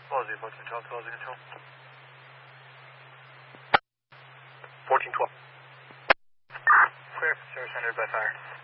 Aussie, 1412, closing control. 1412. Clear, service rendered by fire.